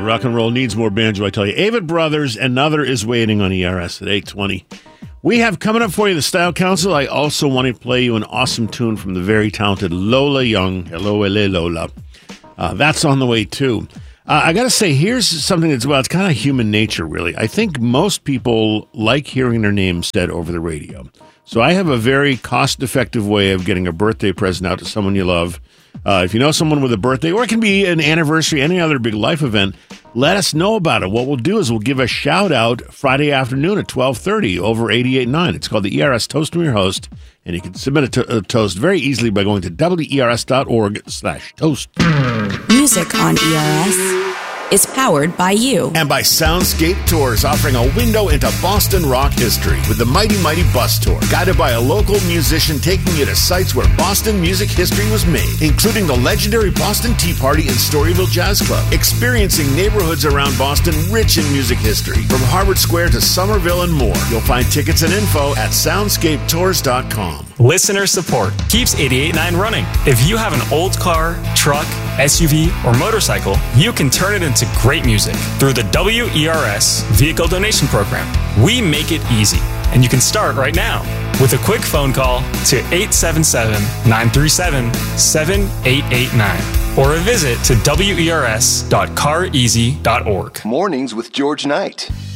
Rock and roll needs more banjo, I tell you. Avett Brothers, Another is waiting on ERS at 8:20. We have coming up for you the Style Council. I also want to play you an awesome tune from the very talented Lola Young. Hello, Ele Lola. That's on the way, too. I got to say, here's something that's, well, it's kind of human nature, really. I think most people like hearing their name said over the radio. So I have a very cost-effective way of getting a birthday present out to someone you love. If you know someone with a birthday, or it can be an anniversary, any other big life event, let us know about it. What we'll do is we'll give a shout-out Friday afternoon at 12:30 over 88.9. It's called the ERS Toast from Your Host, and you can submit a toast very easily by going to wers.org/toast. Music on ERS is powered by you. And by Soundscape Tours, offering a window into Boston rock history with the Mighty Mighty Bus Tour, guided by a local musician taking you to sites where Boston music history was made, including the legendary Boston Tea Party and Storyville Jazz Club, experiencing neighborhoods around Boston rich in music history, from Harvard Square to Somerville and more. You'll find tickets and info at soundscapetours.com. Listener support keeps 88.9 running. If you have an old car, truck, SUV, or motorcycle, you can turn it into great music through the WERS Vehicle Donation Program. We make it easy, and you can start right now with a quick phone call to 877-937-7889 or a visit to wers.careasy.org. Mornings with George Knight.